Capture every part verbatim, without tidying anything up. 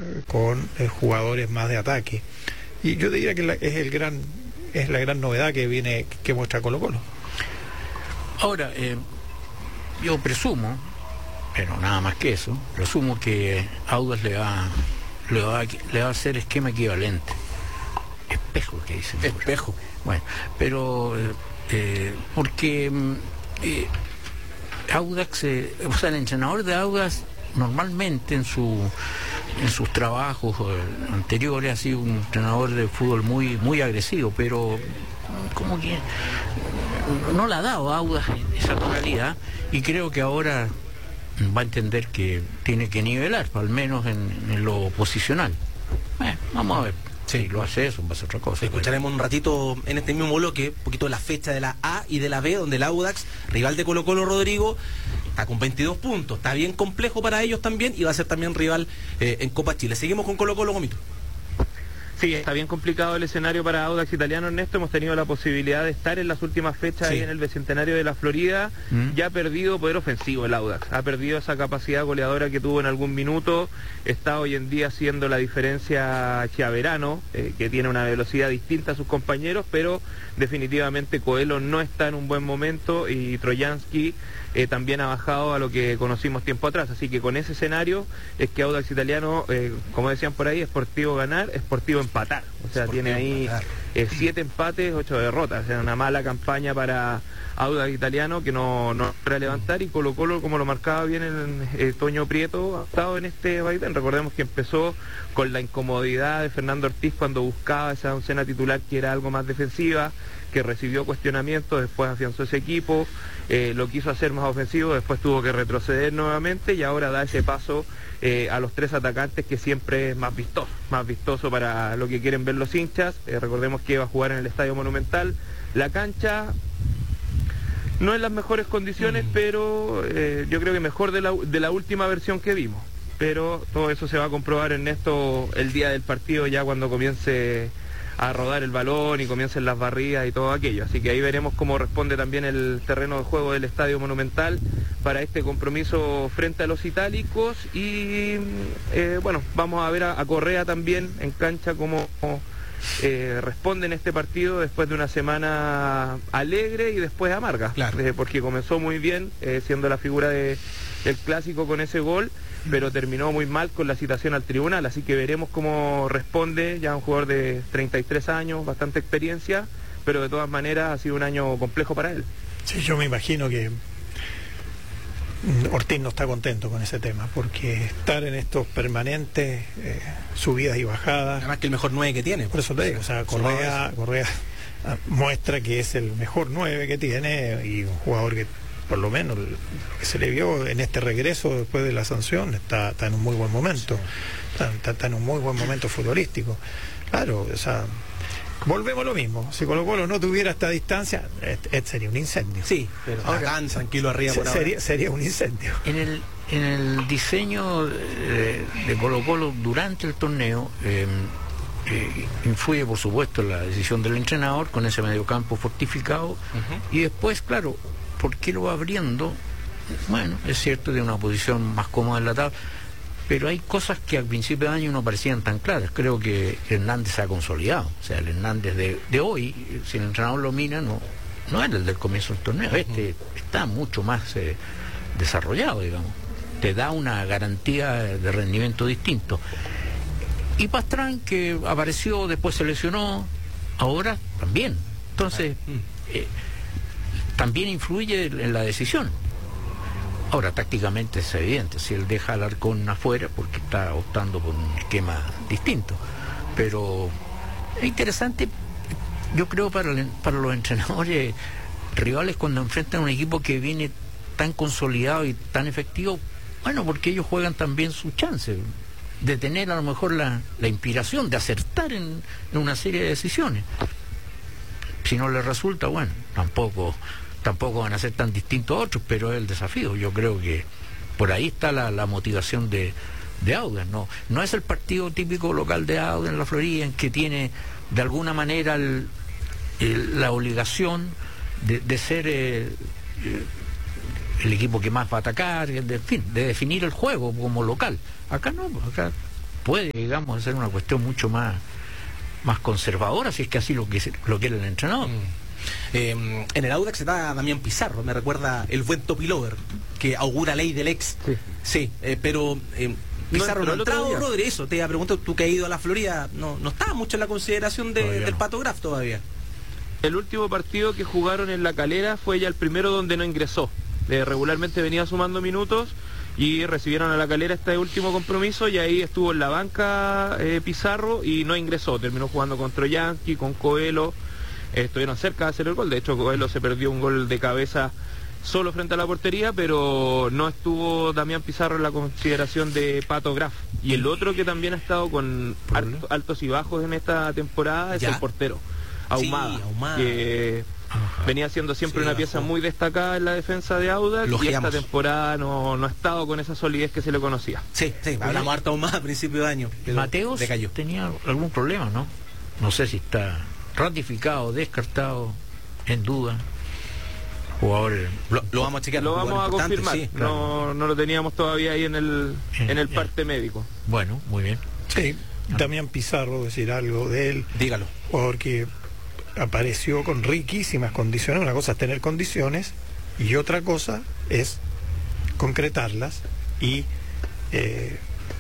eh, con eh, jugadores más de ataque. Y yo diría que la, es el gran es la gran novedad que viene que muestra Colo-Colo. Ahora, eh, yo presumo, pero nada más que eso, presumo que Audax le va, le va, le va a hacer esquema equivalente. Espejo, que dicen. Espejo. Bueno, pero eh, porque eh, Audax, eh, o sea, el entrenador de Audax normalmente en su en sus trabajos eh, anteriores ha sido un entrenador de fútbol muy muy agresivo, pero como que no le ha dado a Audax esa tonalidad, y creo que ahora va a entender que tiene que nivelar, al menos en, en lo posicional. Bueno, vamos a ver. Si lo hace eso, va a ser otra cosa. Escucharemos un ratito en este mismo bloque un poquito de la fecha de la A y de la B, donde el Audax, rival de Colo-Colo, Rodrigo, está con veintidós puntos, está bien complejo para ellos también, y va a ser también rival eh, en Copa Chile. Seguimos con Colo-Colo, Gomito. Sí, está bien complicado el escenario para Audax Italiano, Ernesto. Hemos tenido la posibilidad de estar en las últimas fechas sí. ahí en el Bicentenario de la Florida. ¿Mm? Ya ha perdido poder ofensivo el Audax, ha perdido esa capacidad goleadora que tuvo en algún minuto. Está hoy en día haciendo la diferencia Chiaverano, eh, que tiene una velocidad distinta a sus compañeros, pero definitivamente Coelho no está en un buen momento, y Trojansky eh, también ha bajado a lo que conocimos tiempo atrás. Así que con ese escenario es que Audax Italiano, eh, como decían por ahí, es sportivo ganar, es sportivo empatar. O sea, tiene ahí eh, siete empates, ocho derrotas. O sea, una mala campaña para Audax Italiano, que no, no para levantar. Y Colo-Colo, como lo marcaba bien el eh, Toño Prieto, ha estado en este vaivén. Recordemos que empezó con la incomodidad de Fernando Ortiz cuando buscaba esa oncena titular que era algo más defensiva, que recibió cuestionamientos, después afianzó ese equipo, eh, lo quiso hacer más ofensivo, después tuvo que retroceder nuevamente, y ahora da ese paso eh, a los tres atacantes, que siempre es más vistoso, más vistoso para lo que quieren ver los hinchas. Eh, recordemos que va a jugar en el Estadio Monumental. La cancha no en las mejores condiciones, mm. pero eh, yo creo que mejor de la, de la última versión que vimos. Pero todo eso se va a comprobar, Ernesto, el día del partido, ya cuando comience a rodar el balón y comiencen las barridas y todo aquello. Así que ahí veremos cómo responde también el terreno de juego del Estadio Monumental para este compromiso frente a los itálicos. Y eh, bueno, vamos a ver a, a Correa también en cancha cómo eh, responde en este partido después de una semana alegre y después amarga. Claro. Eh, porque comenzó muy bien, eh, siendo la figura de, del clásico con ese gol, pero terminó muy mal con la citación al tribunal. Así que veremos cómo responde, ya un jugador de treinta y tres años, bastante experiencia, pero de todas maneras ha sido un año complejo para él. Sí, yo me imagino que Ortiz no está contento con ese tema, porque estar en estos permanentes eh, subidas y bajadas. Además que el mejor nueve que tiene. Por eso te digo, o sea, Correa, Correa muestra que es el mejor nueve que tiene, y un jugador que, por lo menos lo que se le vio en este regreso después de la sanción, está, está en un muy buen momento, está, está, está en un muy buen momento futbolístico. Claro, o sea, volvemos a lo mismo. Si Colo-Colo no tuviera esta distancia, este, este sería un incendio. Sí, pero ahora, tan tranquilo arriba por sería, ahora. Sería un incendio. En el, en el diseño de, de Colo-Colo durante el torneo, eh, eh, influye por supuesto la decisión del entrenador con ese mediocampo fortificado, uh-huh. y después, claro, ¿por qué lo va abriendo? Bueno, es cierto, de una posición más cómoda en la tabla, pero hay cosas que al principio de año no parecían tan claras. Creo que Hernández se ha consolidado. O sea, el Hernández de, de hoy, si el entrenador lo mira, no, no es el del comienzo del torneo. Este está mucho más eh, desarrollado, digamos. Te da una garantía de rendimiento distinto. Y Pastrán, que apareció, después se lesionó, ahora también. Entonces, eh, también influye en la decisión. Ahora, tácticamente es evidente, si él deja al Alarcón afuera, porque está optando por un esquema distinto. Pero es interesante, yo creo, para, el, para los entrenadores rivales cuando enfrentan a un equipo que viene tan consolidado y tan efectivo, bueno, porque ellos juegan también sus chances de tener a lo mejor la, la inspiración de acertar en, en una serie de decisiones. Si no les resulta, bueno, tampoco tampoco van a ser tan distintos a otros, pero es el desafío. Yo creo que por ahí está la, la motivación de, de Audax. No, no es el partido típico local de Audax en la Florida, en que tiene de alguna manera el, el, la obligación de, de ser eh, el equipo que más va a atacar, de, en fin, de definir el juego como local. Acá no, acá puede, digamos, ser una cuestión mucho más, más conservadora, si es que así lo, que, lo quiere el entrenador. Mm. Eh, en el Audax está Damián Pizarro, me recuerda el buen Topilover, que augura ley del ex. Sí, sí eh, pero eh, Pizarro no, no ha entrado, Rodri, eso, te iba a preguntar, tú que has ido a la Florida, no, no está mucho en la consideración de, del no. Pato Graf todavía. El último partido que jugaron en La Calera fue ya el primero donde no ingresó. Eh, regularmente venía sumando minutos y recibieron a La Calera este último compromiso y ahí estuvo en la banca eh, Pizarro y no ingresó. Terminó jugando contra Yankee, con Coelho. Eh, estuvieron cerca de hacer el gol. De hecho, Coelho se perdió un gol de cabeza solo frente a la portería, pero no estuvo Damián Pizarro en la consideración de Pato Graf. Y el otro que también ha estado con alto, altos y bajos en esta temporada es ¿Ya? el portero. Ahumada, sí, Ahumada. que Ajá. venía siendo siempre sí, una pieza bajó. muy destacada en la defensa de Audax y esta temporada no, no ha estado con esa solidez que se le conocía. Sí, sí, hablamos harto Ahumada a principio de año. Mateos tenía algún problema, ¿no? No sé si está ratificado, descartado, en duda. Jugador, lo, lo vamos a chequear. Lo vamos a confirmar. Sí, claro. no, no lo teníamos todavía ahí en el, en, en el parte médico. Bueno, muy bien. Sí, Damián Pizarro, decir algo de él. Dígalo. Jugador que apareció con riquísimas condiciones. Una cosa es tener condiciones y otra cosa es concretarlas y eh,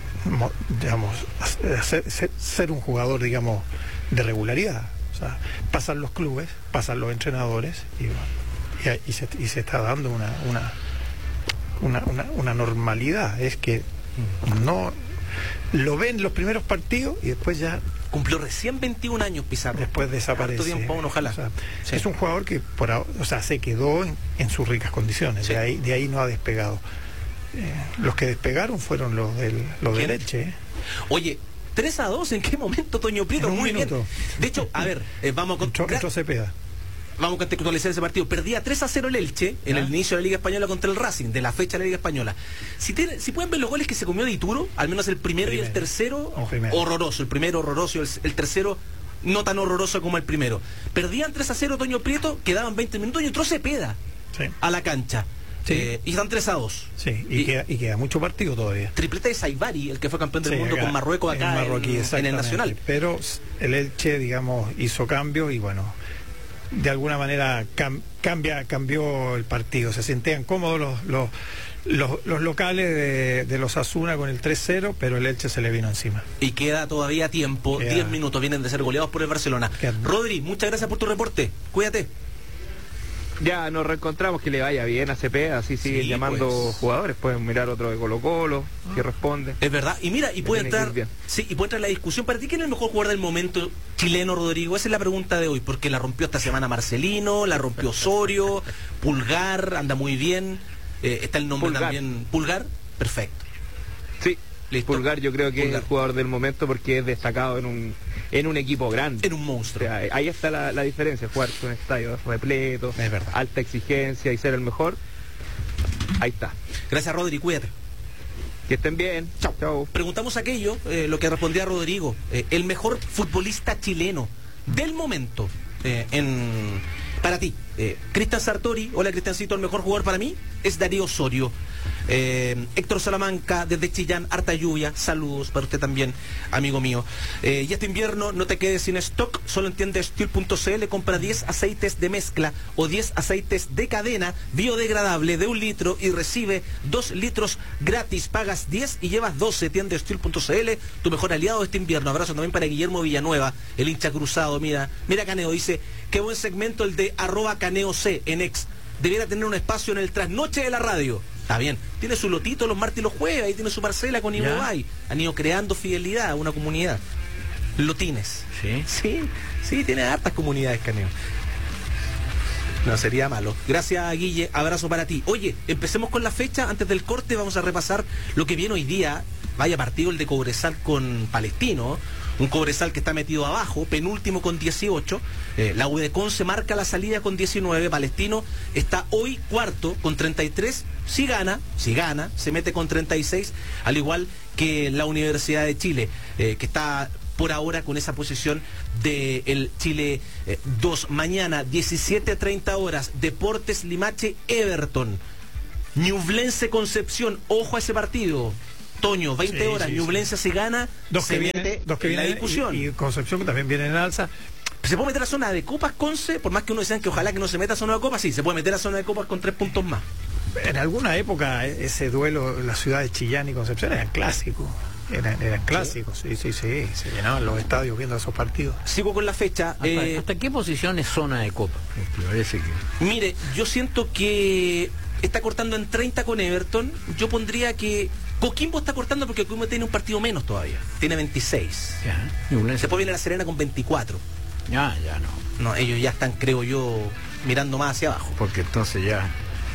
digamos hacer, ser, ser un jugador, digamos, de regularidad. O sea, pasan los clubes, pasan los entrenadores y, y, y, se, y se está dando una una, una, una una normalidad. Es que no lo ven los primeros partidos y después ya cumplió recién veintiún años Pizarro. Después desaparece. Tiempo, ojalá. O sea, sí. Es un jugador que por ahora, o sea, se quedó en, en sus ricas condiciones. Sí. De ahí, de ahí no ha despegado. Eh, los que despegaron fueron los del, los de Leche. ¿eh? Oye, tres a dos, ¿en qué momento, Toño Prieto? Muy minuto. bien. De hecho, a ver, eh, vamos con. Entró, entró Cepeda. Vamos a contextualizar ese partido. Perdía tres a cero el Elche en ¿Ah? el inicio de la Liga Española contra el Racing, de la fecha de la Liga Española. Si, tiene, si pueden ver los goles que se comió de Ituro, al menos el primero, primero. y el tercero, oh, horroroso. El primero horroroso, el, el tercero no tan horroroso como el primero. Perdían tres a cero Toño Prieto, quedaban veinte minutos y entró Cepeda sí. a la cancha. Sí. Eh, y están tres a dos. Sí, y, y, queda, y queda mucho partido todavía. Tripleta de Saibari, el que fue campeón del sí, mundo acá, con Marruecos acá en, Marroquí, en, en el Nacional. Pero el Elche, digamos, hizo cambio y bueno, de alguna manera cam, cambia, cambió el partido. Se sentían cómodos los, los, los, los locales de, de los Asuna con el tres cero, pero el Elche se le vino encima. Y queda todavía tiempo, queda... diez minutos, vienen de ser goleados por el Barcelona. Queda... Rodri, muchas gracias por tu reporte. Cuídate. Ya nos reencontramos, que le vaya bien a Cepeda, así siguen sí, llamando pues. jugadores, pueden mirar otro de Colo Colo, ah. que responde. Es verdad, y mira, y puede entrar, sí, y puede entrar la discusión, ¿para ti quién es el mejor jugador del momento chileno, Rodrigo? Esa es la pregunta de hoy, porque la rompió esta semana Marcelino, la rompió Osorio, Pulgar, anda muy bien, eh, está el nombre Pulgar. también, Pulgar, perfecto. Sí. Listo. Pulgar yo creo que Pulgar. es el jugador del momento porque es destacado en un en un equipo grande. En un monstruo. O sea, ahí está la, la diferencia, jugar con un estadio repleto, es verdad. alta exigencia y ser el mejor. Ahí está. Gracias, Rodri, cuídate. Que estén bien. Chao. Chao. Preguntamos aquello, eh, lo que respondía Rodrigo, eh, el mejor futbolista chileno del momento eh, en para ti. Eh, Cristian Sartori, hola Cristiancito, el mejor jugador para mí es Darío Osorio. Eh, Héctor Salamanca desde Chillán, harta lluvia, saludos para usted también, amigo mío. Eh, y este invierno no te quedes sin stock, solo en tienda steel punto c l, compra diez aceites de mezcla o diez aceites de cadena biodegradable de un litro y recibe dos litros gratis, pagas diez y llevas doce. Tienda steel punto c l, tu mejor aliado este invierno. Abrazo también para Guillermo Villanueva, el hincha cruzado. Mira, mira Caneo, dice, qué buen segmento el de arroba Caneo C en ex. Debiera tener un espacio en el trasnoche de la radio. Está bien, tiene su lotito los martes y los jueves, ahí tiene su parcela con Ibobay. Han ido creando fidelidad a una comunidad. Lotines. Sí. Sí, sí, tiene hartas comunidades, Caneo. No sería malo. Gracias, Guille, abrazo para ti. Oye, empecemos con la fecha, antes del corte vamos a repasar lo que viene hoy día. Vaya partido el de Cobresal con Palestino. Un Cobresal que está metido abajo, penúltimo con dieciocho. Eh, la U de Conce marca la salida con diecinueve. Palestino está hoy cuarto con treinta y tres. Si gana, si gana, se mete con treinta y seis, al igual que la Universidad de Chile, eh, que está por ahora con esa posición de el Chile eh, dos. Mañana, diecisiete treinta horas, Deportes Limache Everton. Ñublense Concepción, ojo a ese partido. Toño, veinte Sí, horas, sí, Ñublense sí. se gana, Dos se que mete vienen, dos que en la vienen discusión. y, y Concepción que también viene en alza. ¿Se puede meter a zona de copas, Conce? Por más que uno decía que ojalá que no se meta a zona de copas, sí, se puede meter a zona de copas con tres puntos más. En alguna época ese duelo, la ciudad de Chillán y Concepción eran clásicos. Eran, eran clásicos, sí, sí, sí. Se llenaban los estadios viendo esos partidos. Sigo con la fecha. ¿Hasta, eh, ¿Hasta qué posición es zona de copa? Me parece que... Mire, yo siento que está cortando en treinta con Everton. Yo pondría que Coquimbo está cortando porque Coquimbo tiene un partido menos todavía. Tiene veintiséis. Ya, Ñublense. Después viene la Serena con veinticuatro. Ya, ya no. No, ellos ya están, creo yo, mirando más hacia abajo. Porque entonces ya...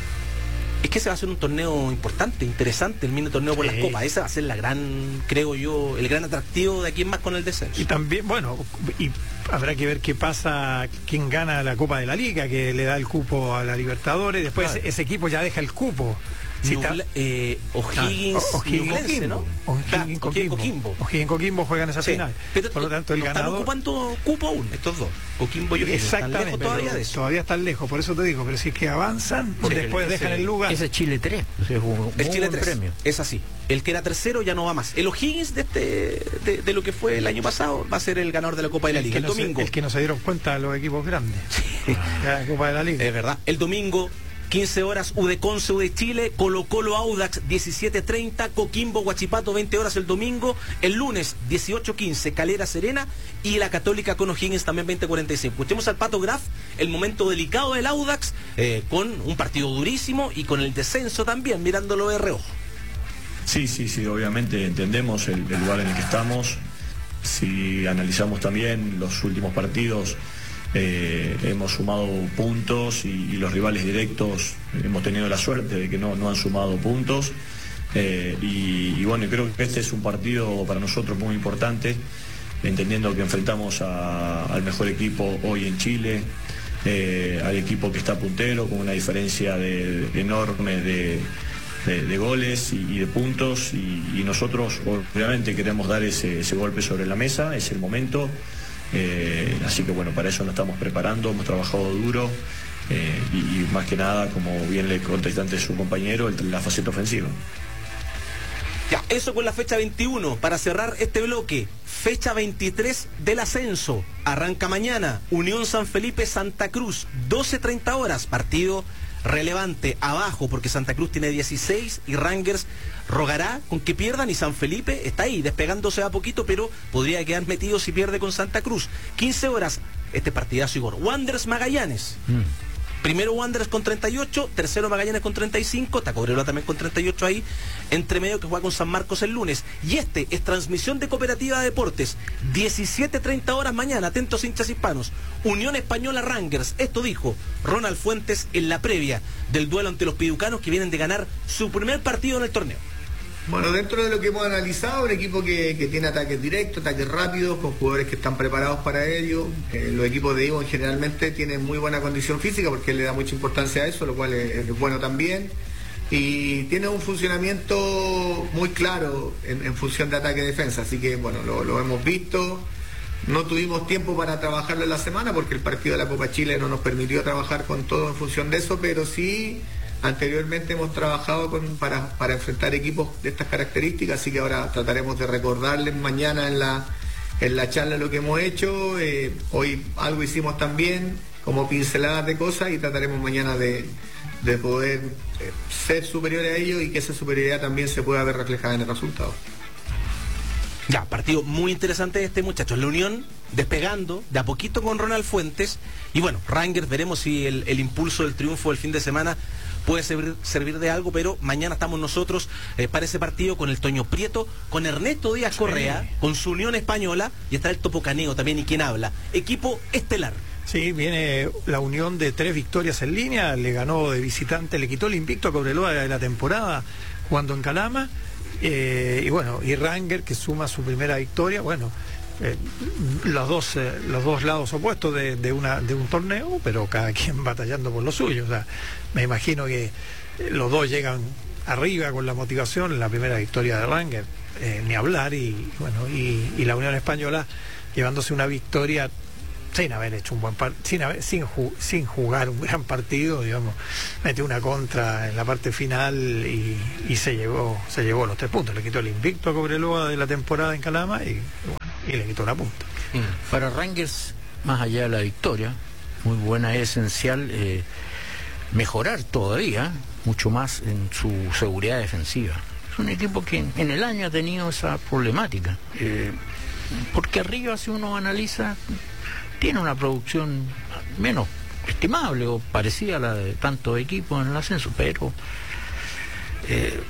Es que ese va a ser un torneo importante, interesante, el mini torneo por Sí. las copas. Ese va a ser la gran, creo yo, el gran atractivo de aquí en más con el descenso. Y también, bueno, y habrá que ver qué pasa, quién gana la Copa de la Liga, que le da el cupo a la Libertadores. Después Claro. ese, ese equipo ya deja el cupo. Si está- Ñuble- eh, O'Higgins, Ah, O'Higgins, Ñublense, ¿no? O'Higgins, Claro, O'Higgins, Coquimbo. Coquimbo. O'Higgins, Coquimbo juegan esa Sí. final. Pero Por lo tanto, el no ganador... están ocupando cupo aún, estos dos. Coquimbo y O'Higgins. Están Exactamente, lejos todavía pero de eso. todavía están lejos, por eso te digo, pero si es que avanzan, Sí, después ese- dejan el lugar. Ese es Chile tres. O sea, es un El muy Chile buen tres, premio. es así. El que era tercero ya no va más. El O'Higgins de, este, de, de lo que fue el año pasado va a ser el ganador de la Copa de la El Liga. que El no se- domingo. el que no se dieron cuenta los equipos grandes. Ya, Copa de la Liga. Es verdad. El domingo, quince horas, U de Conce, U de Chile, Colo Colo Audax, diecisiete treinta, Coquimbo Huachipato, veinte horas el domingo. El lunes, dieciocho quince, Calera Serena y la Católica con O'Higgins también veinte cuarenta y cinco. Escuchemos al Pato Graf, el momento delicado del Audax, eh, con un partido durísimo y con el descenso también, mirándolo de reojo. Sí, sí, sí, obviamente entendemos el, el lugar en el que estamos. Si analizamos también los últimos partidos, eh, hemos sumado puntos y, y los rivales directos hemos tenido la suerte de que no, no han sumado puntos. Eh, y, y bueno, creo que este es un partido para nosotros muy importante, entendiendo que enfrentamos a- al mejor equipo hoy en Chile, eh, al equipo que está puntero, con una diferencia de- enorme de De, de goles y, y de puntos y, y nosotros obviamente queremos dar ese, ese golpe sobre la mesa, es el momento, eh, así que bueno, para eso nos estamos preparando, hemos trabajado duro eh, y, y más que nada, como bien le contestó antes su compañero, el- la faceta ofensiva. Ya, eso con la fecha veintiuno. Para cerrar este bloque, fecha veintitrés del ascenso. Arranca mañana, Unión San Felipe, Santa Cruz, doce treinta horas, partido relevante abajo porque Santa Cruz tiene dieciséis y Rangers rogará con que pierdan y San Felipe está ahí despegándose a poquito, pero podría quedar metido si pierde con Santa Cruz. quince horas, este partidazo Igor. Wanderers Magallanes. Mm. Primero Wanderers con treinta y ocho, tercero Magallanes con treinta y cinco, Tacobreloa también con treinta y ocho ahí, entre medio que juega con San Marcos el lunes. Y este es transmisión de Cooperativa de Deportes, diecisiete treinta horas mañana, atentos hinchas hispanos, Unión Española Rangers. Esto dijo Ronald Fuentes en la previa del duelo ante los piducanos que vienen de ganar su primer partido en el torneo. Bueno, dentro de lo que hemos analizado, un equipo que, que tiene ataques directos, ataques rápidos, con jugadores que están preparados para ello. Eh, los equipos de Ivonne generalmente tienen muy buena condición física porque él le da mucha importancia a eso, lo cual es, es bueno también. Y tiene un funcionamiento muy claro en, en función de ataque-defensa, así que bueno, lo, lo hemos visto. No tuvimos tiempo para trabajarlo en la semana porque el partido de la Copa Chile no nos permitió trabajar con todo en función de eso, pero sí... Anteriormente hemos trabajado con, para, para enfrentar equipos de estas características, así que ahora trataremos de recordarles mañana en la, en la charla lo que hemos hecho. Eh, hoy algo hicimos también, como pinceladas de cosas, y trataremos mañana de, de poder eh, ser superiores a ellos y que esa superioridad también se pueda ver reflejada en el resultado. Ya, partido muy interesante este, muchachos. La Unión despegando de a poquito con Ronald Fuentes. Y bueno, Rangers, veremos si el, el impulso del triunfo del fin de semana puede servir, servir de algo, pero mañana estamos nosotros eh, para ese partido con el Toño Prieto, con Ernesto Díaz Correa, sí, con su Unión Española, y está el Topo Caneo también, y quien habla. Equipo estelar. Sí, viene la Unión de tres victorias en línea, le ganó de visitante, le quitó el invicto a Cobreloa de la temporada jugando en Calama, eh, y bueno, y Ranger que suma su primera victoria, bueno, eh, los dos eh, los dos lados opuestos de, de una de un torneo, pero cada quien batallando por lo suyo. O sea, me imagino que eh, los dos llegan arriba con la motivación en la primera victoria de Ranger, eh, ni hablar, y bueno, y, y la Unión Española llevándose una victoria sin haber hecho un buen partido, sin, haber, sin, ju sin jugar un gran partido, digamos, metió una contra en la parte final y, y se llevó se llevó los tres puntos, le quitó el invicto a Cobreloa de la temporada en Calama y, bueno, y le quitó la punta. Mm. Para Rangers, más allá de la victoria, muy buena, es esencial eh, mejorar todavía mucho más en su seguridad defensiva. Es un equipo que en, en el año ha tenido esa problemática, eh, porque arriba, si uno analiza, tiene una producción menos estimable o parecida a la de tantos equipos en el ascenso, pero eh,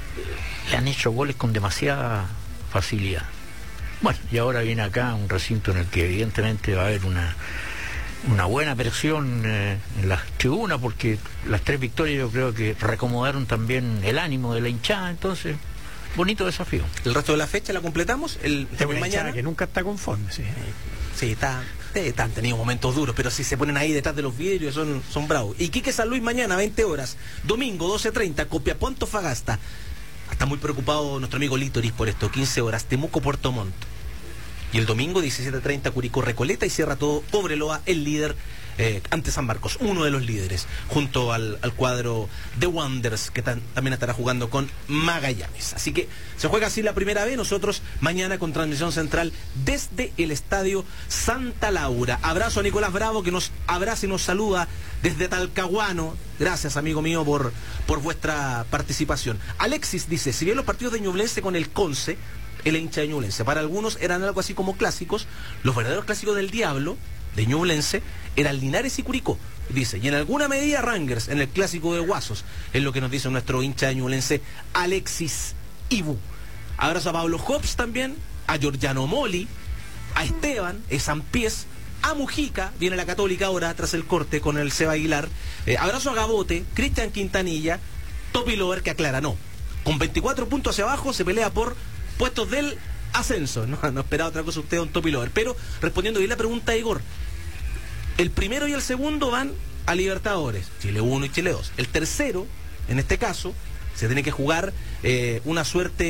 le han hecho goles con demasiada facilidad. Bueno, y ahora viene acá un recinto en el que evidentemente va a haber una una buena presión eh, en las tribunas, porque las tres victorias yo creo que reacomodaron también el ánimo de la hinchada, entonces bonito desafío. El resto de la fecha la completamos el de mañana, que nunca está conforme, sí. Sí, está, está, han tenido momentos duros, pero si se ponen ahí detrás de los vidrios son, son bravos. Iquique San Luis mañana, veinte horas, domingo doce treinta, Copiapó Antofagasta. Está muy preocupado nuestro amigo Litoris por esto, quince horas, Temuco Puerto Montt. Y el domingo diecisiete treinta, Curicó Recoleta, y cierra todo Cobreloa, el líder eh, ante San Marcos, uno de los líderes, junto al, al cuadro de Wanderers, que tan, también estará jugando con Magallanes. Así que se juega así la primera vez, nosotros mañana con transmisión central desde el Estadio Santa Laura. Abrazo a Nicolás Bravo, que nos abraza y nos saluda desde Talcahuano. Gracias, amigo mío, por, por vuestra participación. Alexis dice, si bien los partidos de Ñublense con el Conce, el hincha de Ñublense, para algunos eran algo así como clásicos, los verdaderos clásicos del diablo de Ñublense eran Linares y Curicó, dice, y en alguna medida Rangers en el clásico de Guasos, es lo que nos dice nuestro hincha de Ñublense, Alexis Ibu. Abrazo a Pablo Hobbs también, a Giorgiano Moli, a Esteban, a San Pies, a Mujica, viene la Católica ahora tras el corte con el Seba Aguilar, eh, abrazo a Gabote, Cristian Quintanilla, Topi Lover, que aclara, no, con veinticuatro puntos hacia abajo se pelea por puestos del ascenso. No, no esperaba otra cosa usted, don Topi Lover. Pero respondiendo bien la pregunta de Igor, el primero y el segundo van a Libertadores, Chile uno y Chile dos. El tercero, en este caso, se tiene que jugar eh, una suerte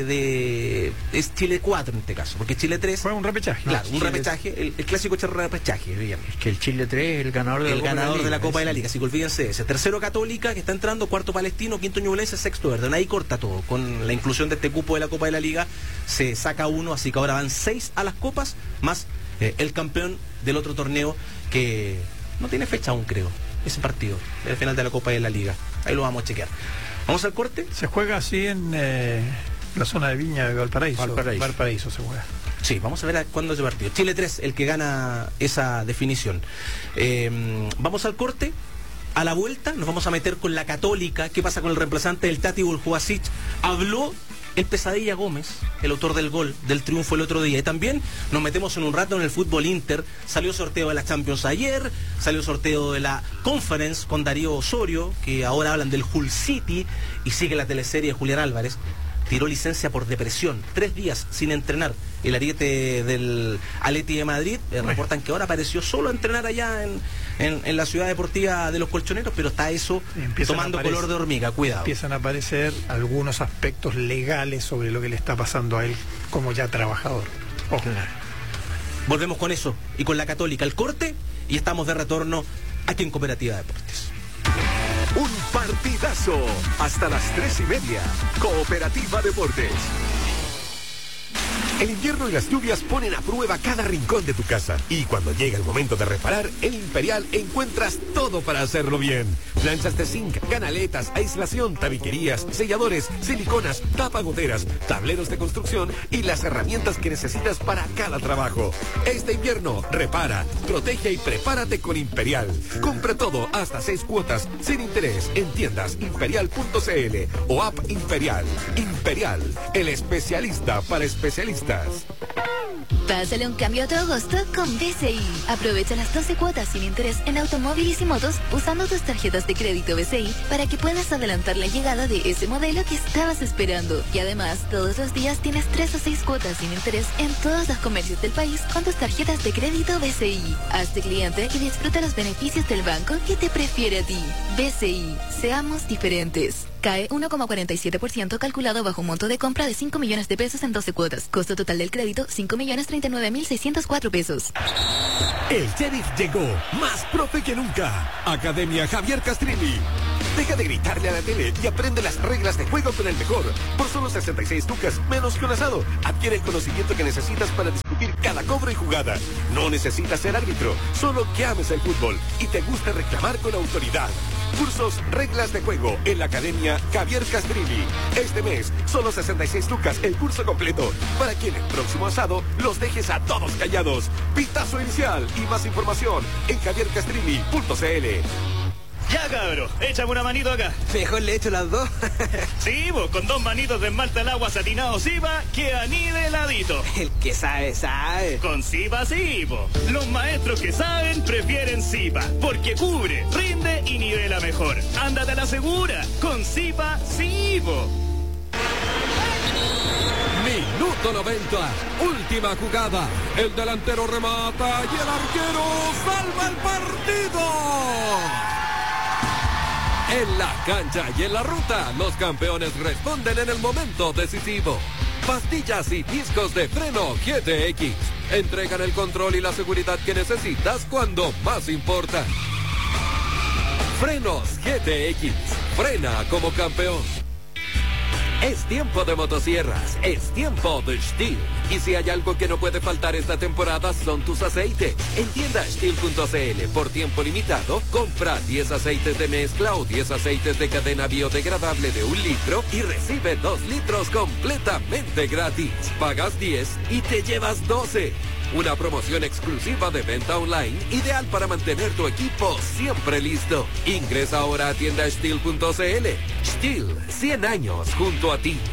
de... es Chile cuatro en este caso, porque Chile tres... Fue un repechaje. Claro, no, un repechaje, el, el clásico repechaje, bien. Es que el Chile tres es el ganador de la el Copa ganador de la Liga, de la Copa ¿eh? de la Liga, así que olvídense ese. Tercero Católica, que está entrando, cuarto Palestino, quinto Ñublense, sexto Verde. Ahí corta todo. Con la inclusión de este cupo de la Copa de la Liga se saca uno, así que ahora van seis a las copas, más eh, el campeón del otro torneo que no tiene fecha aún, creo, ese partido, el final de la Copa de la Liga. Ahí lo vamos a chequear. ¿Vamos al corte? Se juega así en eh, la zona de Viña de Valparaíso. Valparaíso. Valparaíso se juega. Sí, vamos a ver a cuándo es el partido. Chile tres, el que gana esa definición. Eh, vamos al corte. A la vuelta nos vamos a meter con la Católica. ¿Qué pasa con el reemplazante del Tati Buljuasic? Habló el Pesadilla Gómez, el autor del gol, del triunfo el otro día. Y también nos metemos en un rato en el fútbol Inter. Salió sorteo de la Champions ayer, salió sorteo de la Conference con Darío Osorio, que ahora hablan del Hull City, y sigue la teleserie de Julián Álvarez. Tiró licencia por depresión, tres días sin entrenar. El ariete del Atleti de Madrid, eh, reportan que ahora apareció solo a entrenar allá en, en, en la ciudad deportiva de los Colchoneros, pero está eso tomando aparecer, color de hormiga, cuidado. Empiezan a aparecer algunos aspectos legales sobre lo que le está pasando a él como ya trabajador. Ojo. Volvemos con eso y con la Católica, el corte, y estamos de retorno aquí en Cooperativa Deportes. Un partidazo hasta las tres y media. Cooperativa Deportes. El invierno y las lluvias ponen a prueba cada rincón de tu casa. Y cuando llega el momento de reparar, en Imperial encuentras todo para hacerlo bien. Planchas de zinc, canaletas, aislación, tabiquerías, selladores, siliconas, tapagoteras, tableros de construcción y las herramientas que necesitas para cada trabajo. Este invierno, repara, protege y prepárate con Imperial. Compra todo hasta seis cuotas sin interés en tiendas imperial punto c l o app Imperial. Imperial, el especialista para especialistas. Pásale un cambio a tu agosto con B C I. Aprovecha las doce cuotas sin interés en automóviles y motos usando tus tarjetas de crédito B C I para que puedas adelantar la llegada de ese modelo que estabas esperando. Y además, todos los días tienes tres o seis cuotas sin interés en todos los comercios del país con tus tarjetas de crédito B C I. Hazte cliente y disfruta los beneficios del banco que te prefiere a ti. B C I. Seamos diferentes. Cae uno coma cuarenta y siete por ciento calculado bajo un monto de compra de cinco millones de pesos en doce cuotas. Costo total del crédito, cinco millones treinta y nueve mil seiscientos cuatro pesos. El Sheriff llegó, más profe que nunca. Academia Javier Castrilli. Deja de gritarle a la tele y aprende las reglas de juego con el mejor. Por solo sesenta y seis lucas, menos que un asado. Adquiere el conocimiento que necesitas para discutir cada cobro y jugada. No necesitas ser árbitro, solo que ames el fútbol y te gusta reclamar con autoridad. Cursos Reglas de Juego en la Academia Javier Castrilli. Este mes, solo sesenta y seis lucas el curso completo. Para que en el próximo asado los dejes a todos callados. Pitazo inicial y más información en javier castrilli punto c l. Ya, cabro, échame una manito acá. Mejor le echo las dos. Sí, vos, con dos manitos de esmalta al agua satinado Sipa, queda niveladito. El que sabe, sabe. Con Sipa sí, po. Los maestros que saben prefieren Sipa, porque cubre, rinde y nivela mejor. Ándate a la segura, con Sipa sí, po. Minuto noventa, última jugada. El delantero remata y el arquero salva el partido. En la cancha y en la ruta, los campeones responden en el momento decisivo. Pastillas y discos de freno G T X entregan el control y la seguridad que necesitas cuando más importa. Frenos G T X, frena como campeón. Es tiempo de motosierras, es tiempo de Stihl. Y si hay algo que no puede faltar esta temporada son tus aceites. En tienda stihl punto c l, por tiempo limitado, compra diez aceites de mezcla o diez aceites de cadena biodegradable de un litro y recibe dos litros completamente gratis. Pagas diez y te llevas doce. Una promoción exclusiva de venta online, ideal para mantener tu equipo siempre listo. Ingresa ahora a tienda stihl punto c l. Stihl, cien años junto a ti.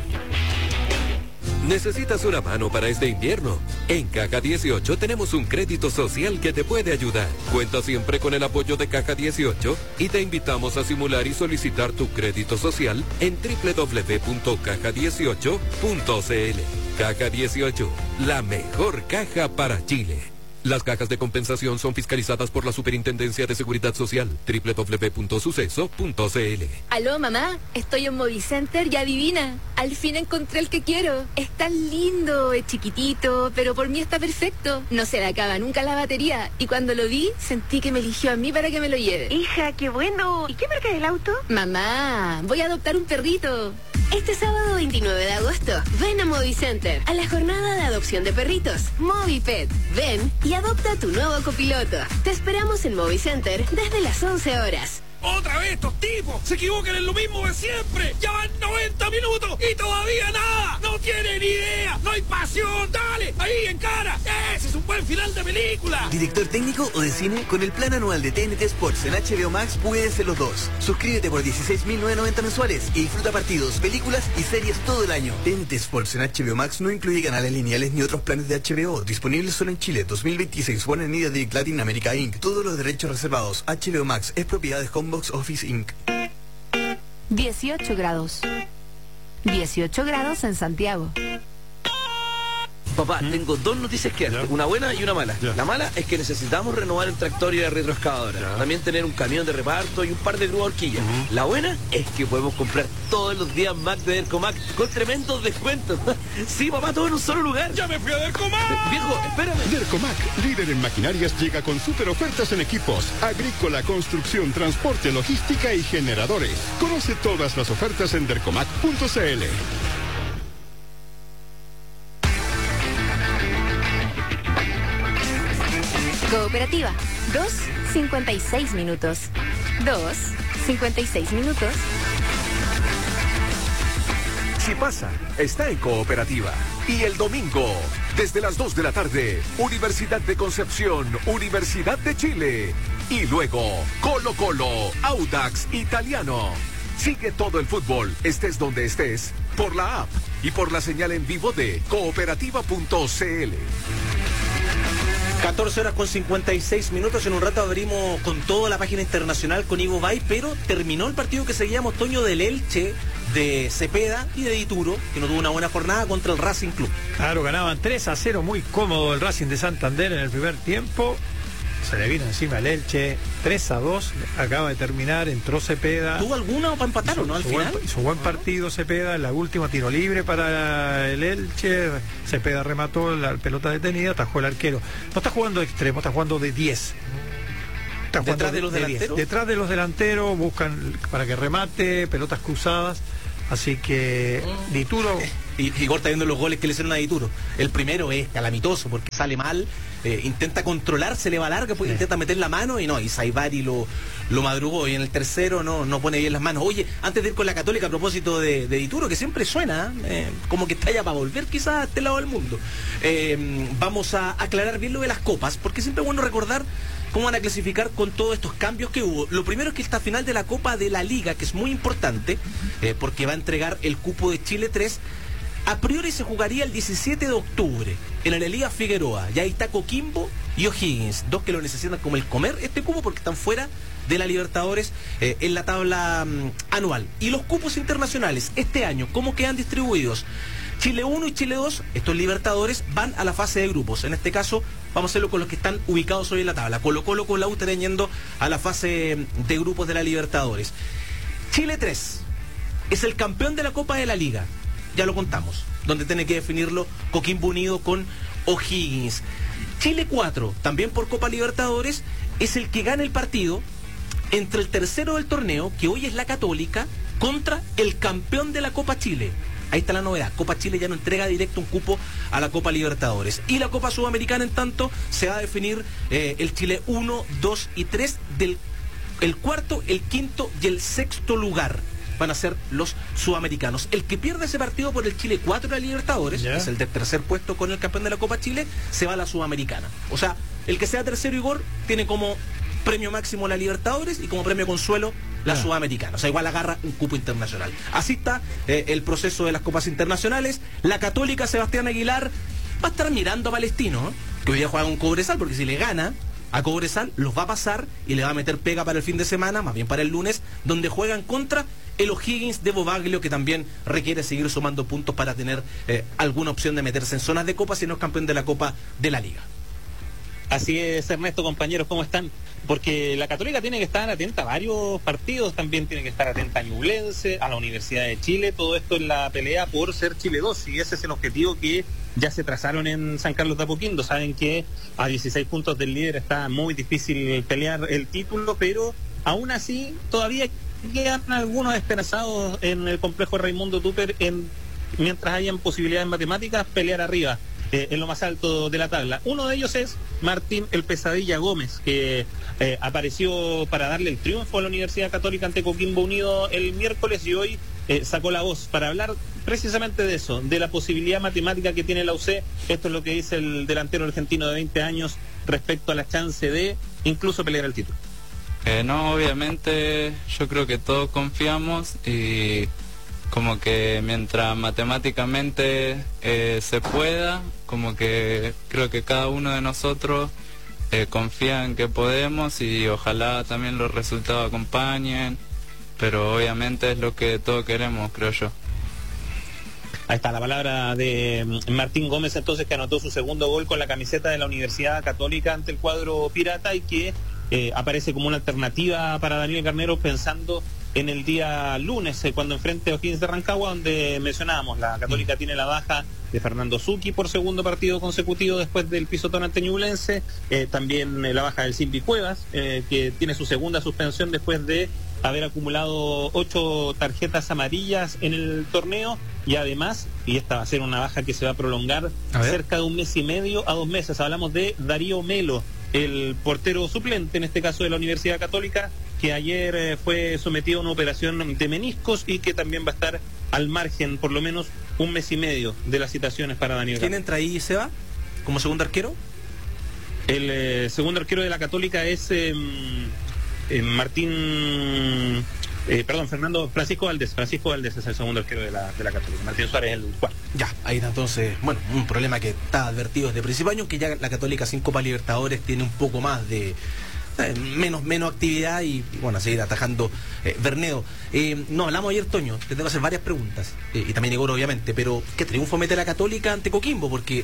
¿Necesitas una mano para este invierno? En Caja dieciocho tenemos un crédito social que te puede ayudar. Cuenta siempre con el apoyo de Caja dieciocho y te invitamos a simular y solicitar tu crédito social en doble u doble u doble u punto caja dieciocho punto c l. Caja dieciocho, la mejor caja para Chile. Las cajas de compensación son fiscalizadas por la Superintendencia de Seguridad Social. doble u doble u doble u punto suceso punto c l. Aló, mamá, estoy en Movicenter y adivina, al fin encontré el que quiero. Es tan lindo, es chiquitito, pero por mí está perfecto. No se le acaba nunca la batería y cuando lo vi, sentí que me eligió a mí para que me lo lleve. Hija, qué bueno. ¿Y qué marca es el auto? Mamá, voy a adoptar un perrito. Este sábado veintinueve de agosto, ven a Movicenter, a la jornada de adopción de perritos, Movipet. Ven y adopta a tu nuevo copiloto. Te esperamos en Movicenter desde las once horas. ¡Otra vez estos tipos! ¡Se equivocan en lo mismo de siempre! ¡Ya van noventa minutos y todavía nada! ¡No tienen idea! ¡No hay pasión! ¡Dale! ¡Ahí, en cara! ¡Ese es un buen final de película! ¿Director técnico o de cine? Con el plan anual de T N T Sports en H B O Max puedes ser los dos. Suscríbete por dieciséis mil novecientos noventa mensuales y disfruta partidos, películas y series todo el año. T N T Sports en H B O Max no incluye canales lineales ni otros planes de H B O. Disponibles solo en Chile. dos mil veintiséis. Warner Media Direct Latin America Incorporated. Todos los derechos reservados. H B O Max es propiedad de Homebox Office Incorporated. dieciocho grados. dieciocho grados en Santiago. Papá, ¿Mm? tengo dos noticias que darte, una buena y una mala. Ya. La mala es que necesitamos renovar el tractor y la retroexcavadora. Ya. También tener un camión de reparto y un par de grúas horquillas. Uh-huh. La buena es que podemos comprar todos los días Mac de Dercomac con tremendos descuentos. Sí, papá, todo en un solo lugar. ¡Ya me fui a Dercomac! Eh, viejo, espérame. Dercomac, líder en maquinarias, llega con super ofertas en equipos, agrícola, construcción, transporte, logística y generadores. Conoce todas las ofertas en dercomac punto c l. Cooperativa, dos cincuenta y seis minutos. dos cincuenta y seis minutos. Si pasa, está en Cooperativa. Y el domingo, desde las dos de la tarde, Universidad de Concepción, Universidad de Chile. Y luego, Colo Colo, Audax Italiano. Sigue todo el fútbol, estés donde estés, por la app y por la señal en vivo de cooperativa punto c l. catorce horas con cincuenta y seis minutos. En un rato abrimos con toda la página internacional con Ivo Bay, pero terminó el partido que seguíamos, Toño, del Elche, de Cepeda y de Dituro, que no tuvo una buena jornada contra el Racing Club. Claro, ganaban tres a cero, muy cómodo el Racing de Santander en el primer tiempo. se le vino encima al Elche, tres a dos, acaba de terminar, entró Cepeda. ¿Tuvo alguna para empatar o no al final? Buen, hizo buen partido Cepeda, la última tiro libre para el Elche, Cepeda remató la pelota detenida, atajó el arquero. No está jugando de extremo, está jugando de diez. Está ¿Detrás de los de delanteros? diez. Detrás de los delanteros, buscan para que remate, pelotas cruzadas. Así que Dituro... Y Igor está viendo los goles que le hicieron a Dituro. El primero es calamitoso porque sale mal, eh, intenta controlar, se le va larga, pues sí. intenta meter la mano y no, y Saibari lo, lo madrugó. Y en el tercero no, no pone bien las manos. Oye, antes de ir con la Católica a propósito de, de Dituro, que siempre suena, eh, como que está ya para volver quizás a este lado del mundo. Eh, vamos a aclarar bien lo de las copas, porque siempre es bueno recordar cómo van a clasificar con todos estos cambios que hubo. Lo primero es que esta final de la Copa de la Liga, que es muy importante, eh, porque va a entregar el cupo de Chile tres, a priori se jugaría el diecisiete de octubre en la Liga Figueroa. Ya ahí está Coquimbo y O'Higgins, dos que lo necesitan como el comer este cupo porque están fuera de la Libertadores eh, en la tabla um, anual. Y los cupos internacionales este año, ¿cómo quedan distribuidos? Chile uno y Chile dos, estos Libertadores, van a la fase de grupos. En este caso, vamos a hacerlo con los que están ubicados hoy en la tabla. Colo Colo con la U estarían yendo a la fase de grupos de la Libertadores. Chile tres es el campeón de la Copa de la Liga. Ya lo contamos, donde tiene que definirlo Coquimbo Unido con O'Higgins. Chile cuatro, también por Copa Libertadores, es el que gana el partido entre el tercero del torneo, que hoy es la Católica, contra el campeón de la Copa Chile. Ahí está la novedad, Copa Chile ya no entrega directo un cupo a la Copa Libertadores. Y la Copa Sudamericana, en tanto, se va a definir eh, el Chile uno, dos y tres, del el cuarto, el quinto y el sexto lugar van a ser los sudamericanos. El que pierda ese partido por el Chile cuatro de la Libertadores, yeah. que es el de tercer puesto con el campeón de la Copa Chile, se va a la Sudamericana. O sea, el que sea tercero, Igor, tiene como premio máximo la Libertadores y como premio consuelo la yeah. Sudamericana. O sea, igual agarra un cupo internacional. Así está eh, el proceso de las copas internacionales. La Católica, Sebastián Aguilar, va a estar mirando a Palestino, ¿eh? que hoy día juega con Cobresal, porque si le gana a Cobresal, los va a pasar y le va a meter pega para el fin de semana, más bien para el lunes, donde juegan contra el O'Higgins de Bobaglio, que también requiere seguir sumando puntos para tener eh, alguna opción de meterse en zonas de copa, si no es campeón de la Copa de la Liga. Así es, Ernesto, compañeros, ¿cómo están? Porque la Católica tiene que estar atenta a varios partidos, también tiene que estar atenta a Ñublense, a la Universidad de Chile, todo esto en la pelea por ser Chile dos, y ese es el objetivo que ya se trazaron en San Carlos de Apoquindo. Saben que a dieciséis puntos del líder está muy difícil pelear el título, pero aún así todavía quedan algunos esperanzados en el complejo Raimundo Tupper, en, mientras hayan posibilidades matemáticas, pelear arriba. Eh, en lo más alto de la tabla. Uno de ellos es Martín el Pesadilla Gómez, que eh, apareció para darle el triunfo a la Universidad Católica ante Coquimbo Unido el miércoles, y hoy eh, sacó la voz para hablar precisamente de eso, de la posibilidad matemática que tiene la U C. Esto es lo que dice el delantero argentino de veinte años respecto a la chance de incluso pelear el título. Eh, no, obviamente yo creo que todos confiamos, y como que mientras matemáticamente eh, se pueda, como que creo que cada uno de nosotros eh, confía en que podemos, y ojalá también los resultados acompañen, pero obviamente es lo que todos queremos, creo yo. Ahí está la palabra de Martín Gómez, entonces, que anotó su segundo gol con la camiseta de la Universidad Católica ante el cuadro pirata, y que eh, aparece como una alternativa para Daniel Garnero, pensando en el día lunes, eh, cuando enfrente a O'Higgins de Rancagua, donde mencionábamos, la Católica tiene la baja de Fernando Zucchi por segundo partido consecutivo después del pisotón ante Ñublense, eh, también eh, la baja del Silvi Cuevas, eh, que tiene su segunda suspensión después de haber acumulado ocho tarjetas amarillas en el torneo, y además, y esta va a ser una baja que se va a prolongar a cerca de un mes y medio a dos meses, hablamos de Darío Melo, el portero suplente, en este caso de la Universidad Católica, que ayer eh, fue sometido a una operación de meniscos y que también va a estar al margen por lo menos un mes y medio de las citaciones para Daniel. ¿Quién entra ahí, Seba, como segundo arquero? El eh, segundo arquero de la Católica es eh, eh, Martín, eh, perdón, Fernando, Francisco Valdés, Francisco Valdés es el segundo arquero de la, de la Católica, Martín Suárez es el cuarto. Ya, ahí está entonces, bueno, un problema que está advertido desde el principio año, que ya la Católica sin Copa Libertadores tiene un poco más de eh, menos menos actividad, y, y bueno, a seguir atajando eh, Bernedo. Eh, no, hablamos ayer, Toño, te tengo que hacer varias preguntas, eh, y también Igor, obviamente, pero ¿qué triunfo mete la Católica ante Coquimbo? Porque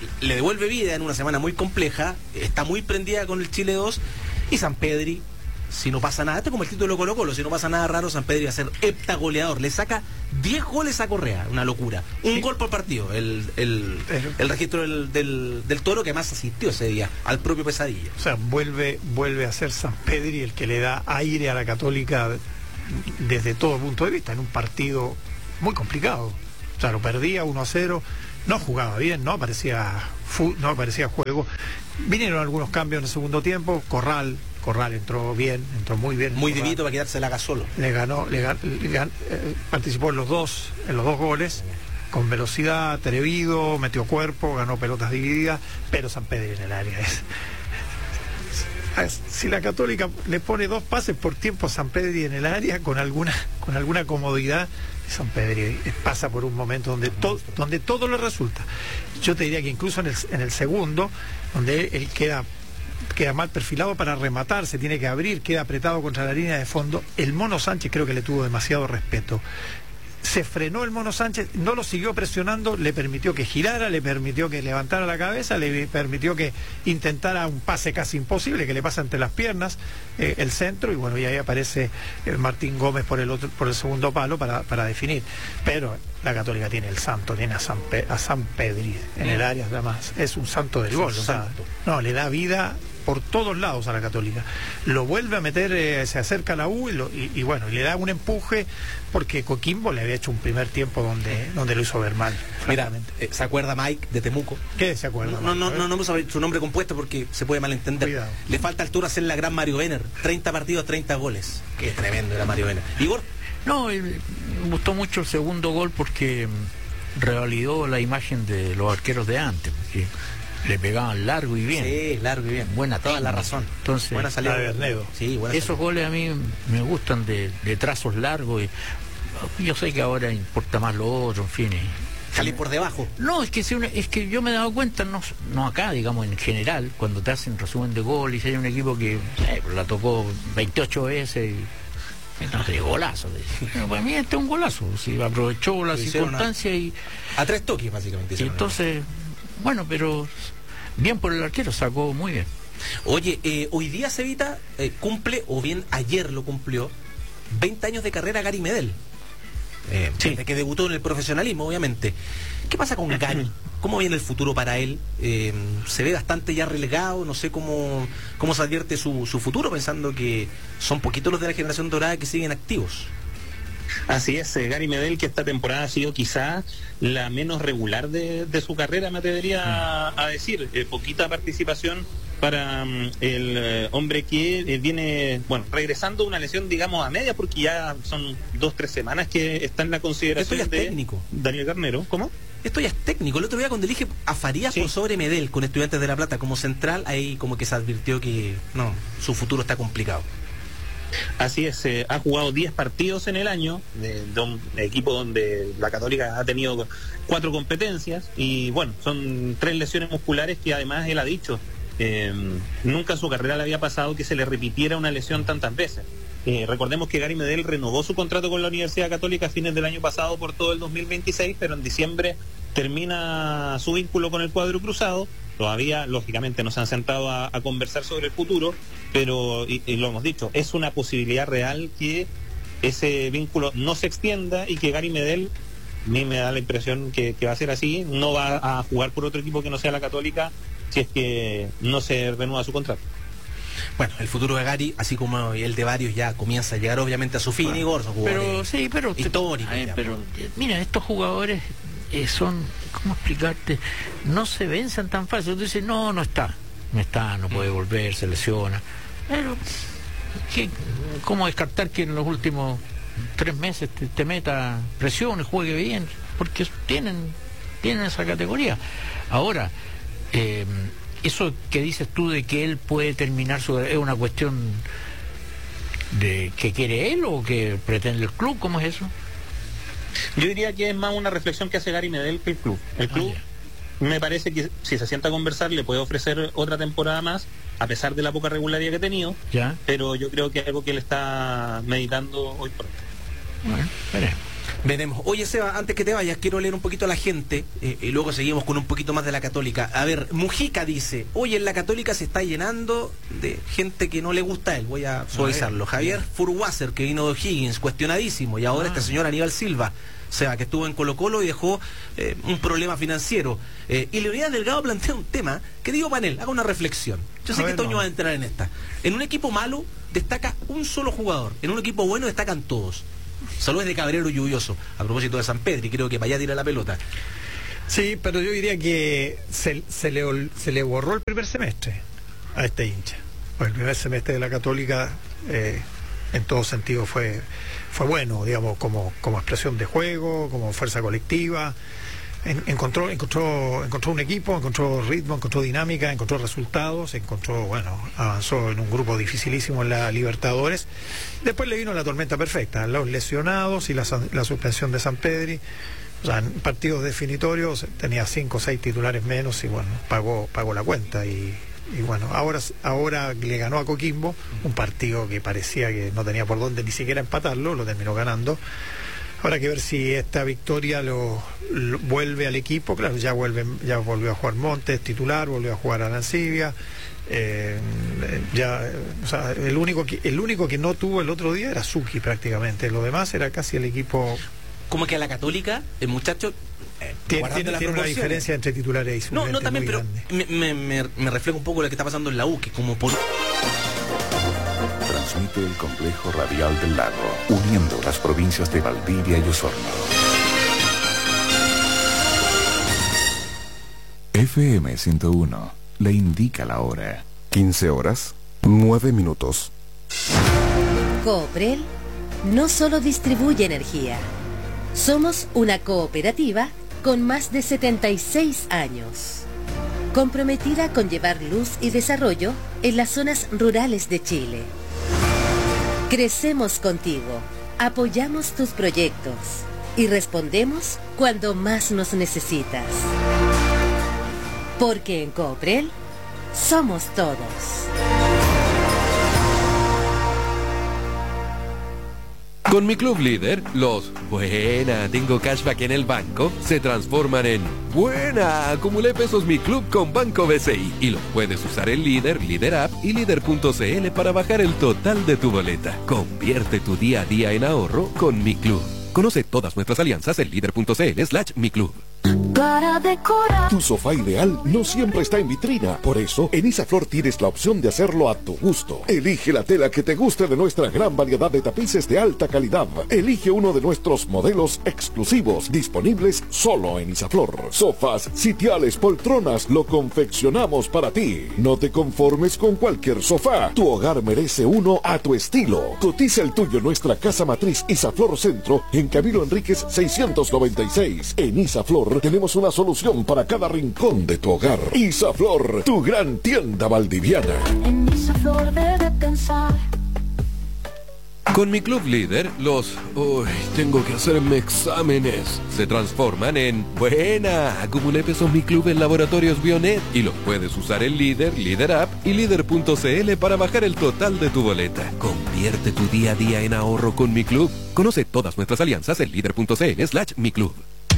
le devuelve vida en una semana muy compleja, está muy prendida con el Chile dos, y San Pedri, si no pasa nada, esto es como el título de Colo Colo, si no pasa nada raro, San Pedri va a ser heptagoleador, le saca diez goles a Correa, una locura, un sí. gol por partido, el, el, el registro del, del, del Toro, que además asistió ese día al propio Pesadilla. O sea, vuelve, vuelve a ser San Pedri el que le da aire a la Católica desde todo punto de vista, en un partido muy complicado. O sea, lo perdía uno a cero, no jugaba bien, no aparecía, no aparecía juego. Vinieron algunos cambios en el segundo tiempo, Corral Corral entró bien, entró muy bien. Muy divito para quedarse la haga solo. Le ganó, le, gan, le gan, eh, participó en los dos, en los dos goles, con velocidad, atrevido, metió cuerpo, ganó pelotas divididas, pero San Pedro en el área es. Si la Católica le pone dos pases por tiempo a San Pedro en el área, con alguna, con alguna comodidad, San Pedro pasa por un momento donde todo, donde todo le resulta. Yo te diría que incluso en el, en el segundo, donde él, él queda queda mal perfilado para rematar, se tiene que abrir, queda apretado contra la línea de fondo, el Mono Sánchez creo que le tuvo demasiado respeto. Se frenó el Mono Sánchez, no lo siguió presionando, le permitió que girara, le permitió que levantara la cabeza, le permitió que intentara un pase casi imposible, que le pasa entre las piernas, eh, el centro, y bueno, y ahí aparece eh, Martín Gómez por el otro, por el segundo palo para, para definir. Pero la Católica tiene el santo, tiene a San, Pe a San Pedri en el área, además, es un santo del gol, o sea, no, le da vida por todos lados a la Católica. Lo vuelve a meter, eh, se acerca a la U y, lo, y, y bueno, y le da un empuje, porque Coquimbo le había hecho un primer tiempo donde, donde lo hizo ver mal. Mira, eh, ¿se acuerda Mike de Temuco? ¿Qué se acuerda? No, no, no, no me sabe su nombre compuesto porque se puede malentender. Cuidado. Le falta altura hacer la gran Mario Benner, treinta partidos, treinta goles. Qué tremendo era Mario Benner. Igor. No, me gustó mucho el segundo gol porque revalidó la imagen de los arqueros de antes, porque le pegaban largo y bien. Sí, largo y bien. Buena toda la razón. Entonces, buena salida de Bernedo. Sí, buena esos salida. Goles a mí me gustan de, de trazos largos. Y yo sé que ahora importa más lo otro, en fin. Y, salir por debajo. No, es que si una, es que yo me he dado cuenta, no, no acá, digamos, en general, cuando te hacen resumen de gol y si hay un equipo que eh, la tocó veintiocho veces y entonces golazo. Pero para mí este es un golazo. Si aprovechó la circunstancia a, y. A tres toques, básicamente. Y entonces. Bueno, pero bien por el arquero, sacó muy bien. Oye, eh, hoy día Cevita eh, cumple, o bien ayer lo cumplió, veinte años de carrera Gary Medel. Eh, sí. Desde que debutó en el profesionalismo, obviamente. ¿Qué pasa con Gary? ¿Cómo viene el futuro para él? Eh, se ve bastante ya relegado, no sé cómo, cómo se advierte su, su futuro, pensando que son poquitos los de la generación dorada que siguen activos. Así es, eh, Gary Medel, que esta temporada ha sido quizá la menos regular de, de su carrera, me atrevería a, a decir. Eh, poquita participación para um, el eh, hombre que eh, viene, bueno, regresando de una lesión, digamos, a media, porque ya son dos, tres semanas que está en la consideración. Esto ya es de técnico. Daniel Garnero. ¿Cómo? Esto ya es técnico. El otro día cuando elige a Farías, sí, por sobre Medel con Estudiantes de La Plata como central, ahí como que se advirtió que no, su futuro está complicado. Así es, eh, ha jugado diez partidos en el año, de, de un equipo donde la Católica ha tenido cuatro competencias y bueno, son tres lesiones musculares que además él ha dicho, eh, nunca en su carrera le había pasado que se le repitiera una lesión tantas veces. Eh, recordemos que Gary Medel renovó su contrato con la Universidad Católica a fines del año pasado por todo el dos mil veintiséis, pero en diciembre termina su vínculo con el cuadro cruzado. Todavía, lógicamente, no se han sentado a, a conversar sobre el futuro, pero, y, y lo hemos dicho, es una posibilidad real que ese vínculo no se extienda y que Gary Medel, a mí me da la impresión que, que va a ser así, no va a jugar por otro equipo que no sea la Católica si es que no se renueva su contrato. Bueno, el futuro de Gary, así como el de varios, ya comienza a llegar obviamente a su fin, bueno, y gordo, pero sí, pero histórico. Te, pero mira, estos jugadores eh, son, ¿cómo explicarte? No se vencen tan fácil. Tú dices, no, no está, no está, no puede volver, se lesiona. Pero, ¿qué, ¿cómo descartar que en los últimos tres meses te, te meta presión, juegue bien? Porque tienen, tienen esa categoría. Ahora, eh, eso que dices tú de que él puede terminar su, es una cuestión de que quiere él o que pretende el club, ¿cómo es eso? Yo diría que es más una reflexión que hace Gary Medel que el club. El club, ah, me parece que si se sienta a conversar le puede ofrecer otra temporada más, a pesar de la poca regularidad que ha tenido, ya, pero yo creo que es algo que él está meditando hoy por hoy. Bueno, veremos. Veremos. Oye, Seba, antes que te vayas, quiero leer un poquito a la gente eh, y luego seguimos con un poquito más de la Católica. A ver, Mujica dice, oye, en la Católica se está llenando de gente que no le gusta a él. Voy a suavizarlo. Javier Furwasser, que vino de O'Higgins, cuestionadísimo. Y ahora ah. este señor Aníbal Silva, Seba, que estuvo en Colo Colo y dejó eh, un problema financiero. Eh, y Leonidas Delgado plantea un tema que digo, panel, haga una reflexión. Yo sé a que ver, Toño no. va a entrar en esta. En un equipo malo destaca un solo jugador. En un equipo bueno destacan todos. Saludos de Cabrero Lluvioso, a propósito de San Pedro, y creo que para allá tira la pelota. Sí, pero yo diría que se, se, le, se le borró el primer semestre a este hincha. Pues el primer semestre de la Católica eh, en todo sentido fue, fue bueno, digamos, como, como expresión de juego, como fuerza colectiva. En, encontró, encontró, encontró un equipo, encontró ritmo, encontró dinámica, encontró resultados, encontró, bueno, avanzó en un grupo dificilísimo en la Libertadores. Después le vino la tormenta perfecta, los lesionados y la, la suspensión de San Pedri. O sea, en partidos definitorios tenía cinco o seis titulares menos y bueno, pagó, pagó la cuenta y, y bueno, ahora, ahora le ganó a Coquimbo, un partido que parecía que no tenía por dónde ni siquiera empatarlo, lo terminó ganando. Habrá que ver si esta victoria lo, lo vuelve al equipo. Claro, ya vuelve, ya volvió a jugar Montes titular, volvió a jugar Arancibia. Eh, ya, o sea, el único que el único que no tuvo el otro día era Suki prácticamente. Lo demás era casi el equipo. Como que a la Católica, el muchacho eh, tiene, tiene, tiene una diferencia entre titulares y suplentes. No, no también, pero me, me, me, me refleja un poco lo que está pasando en la U, que como por transmite el complejo radial del lago, uniendo las provincias de Valdivia y Osorno. F M ciento uno le indica la hora. quince horas, nueve minutos. Cooprel no solo distribuye energía. Somos una cooperativa con más de setenta y seis años, comprometida con llevar luz y desarrollo en las zonas rurales de Chile. Crecemos contigo, apoyamos tus proyectos y respondemos cuando más nos necesitas. Porque en Cooprel somos todos. Con mi club líder, los buena, tengo cashback en el banco, se transforman en buena, acumulé pesos mi club con Banco B C I y los puedes usar en Líder, Líder App y Líder punto c l para bajar el total de tu boleta. Convierte tu día a día en ahorro con mi club. Conoce todas nuestras alianzas en líder punto c l slash mi club. Para decorar. Tu sofá ideal no siempre está en vitrina. Por eso, en Isaflor tienes la opción de hacerlo a tu gusto. Elige la tela que te guste de nuestra gran variedad de tapices de alta calidad. Elige uno de nuestros modelos exclusivos, disponibles solo en Isaflor. Sofás, sitiales, poltronas, lo confeccionamos para ti. No te conformes con cualquier sofá. Tu hogar merece uno a tu estilo. Cotiza el tuyo en nuestra casa matriz Isaflor Centro, en Camilo Enríquez seiscientos noventa y seis. En Isaflor tenemos una solución para cada rincón de tu hogar. Isaflor, tu gran tienda valdiviana. En Isaflor debe pensar. Con mi club líder, los uy, tengo que hacerme exámenes se transforman en buena. Acumulé pesos mi club en Laboratorios Bionet y los puedes usar en Líder, Líder App y Líder punto c l para bajar el total de tu boleta. Convierte tu día a día en ahorro con mi club. Conoce todas nuestras alianzas en líder punto c l slash mi club.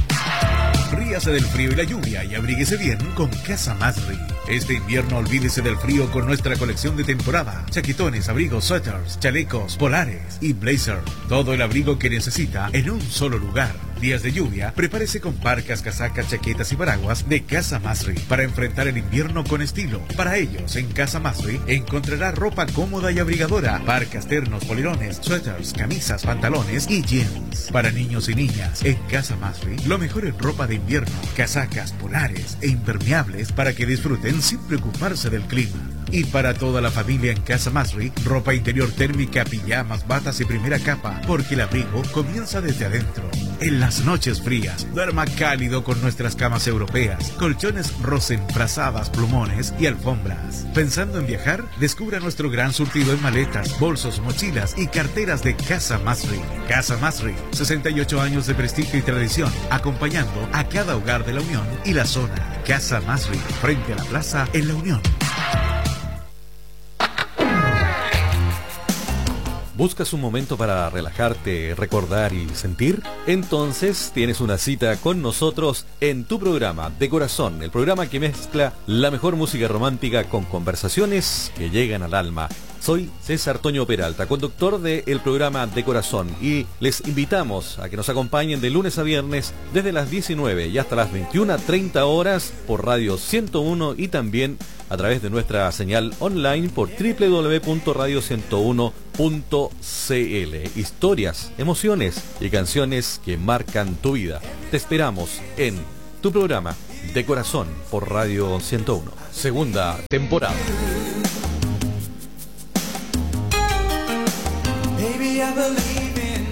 Ríase del frío y la lluvia y abríguese bien con Casa Masri. Este invierno olvídese del frío con nuestra colección de temporada. Chaquetones, abrigos, suéteres, chalecos, polares y blazer. Todo el abrigo que necesita en un solo lugar. Días de lluvia, prepárese con parcas, casacas, chaquetas y paraguas de Casa Masri para enfrentar el invierno con estilo. Para ellos, en Casa Masri encontrará ropa cómoda y abrigadora, parcas, ternos, polerones, suéteres, camisas, pantalones y jeans. Para niños y niñas, en Casa Masri, lo mejor en ropa de invierno, casacas, polares e impermeables para que disfruten sin preocuparse del clima. Y para toda la familia en Casa Masri, ropa interior térmica, pijamas, batas y primera capa, porque el abrigo comienza desde adentro. En las noches frías, duerma cálido con nuestras camas europeas, colchones Rosen, frazadas, plumones y alfombras. Pensando en viajar, descubra nuestro gran surtido en maletas, bolsos, mochilas y carteras de Casa Masri. Casa Masri, sesenta y ocho años de prestigio y tradición, acompañando a cada hogar de la Unión y la zona. Casa Masri, frente a la plaza en la Unión. ¿Buscas un momento para relajarte, recordar y sentir? Entonces tienes una cita con nosotros en tu programa De Corazón, el programa que mezcla la mejor música romántica con conversaciones que llegan al alma. Soy César Toño Peralta, conductor del programa De Corazón, y les invitamos a que nos acompañen de lunes a viernes desde las diecinueve y hasta las veintiuna treinta horas por Radio ciento uno y también a través de nuestra señal online por doble u doble u doble u punto radio ciento uno punto c l. Historias, emociones y canciones que marcan tu vida. Te esperamos en tu programa De Corazón por Radio ciento uno. Segunda temporada. Baby, I believe in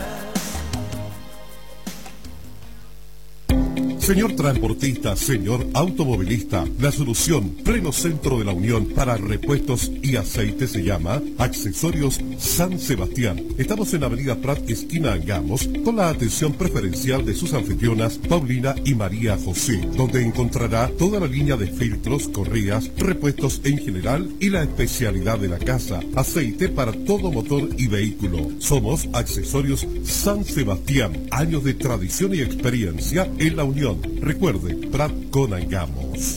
us. Señor transportista, señor automovilista, la solución Pleno Centro de la Unión para repuestos y aceite se llama Accesorios San Sebastián. Estamos en Avenida Prat, esquina Angamos, con la atención preferencial de sus anfitrionas Paulina y María José, donde encontrará toda la línea de filtros, correas, repuestos en general y la especialidad de la casa, aceite para todo motor y vehículo. Somos Accesorios San Sebastián, años de tradición y experiencia en la Unión. Recuerde, Prat con Angamos.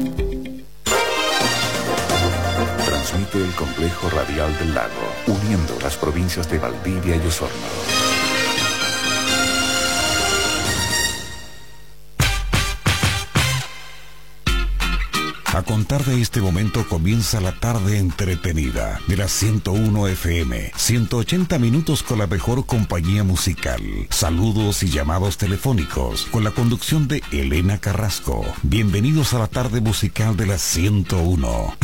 Transmite el Complejo Radial del Lago, uniendo las provincias de Valdivia y Osorno. A contar de este momento comienza la tarde entretenida de la ciento uno F M. ciento ochenta minutos con la mejor compañía musical. Saludos y llamados telefónicos con la conducción de Elena Carrasco. Bienvenidos a la tarde musical de la ciento uno.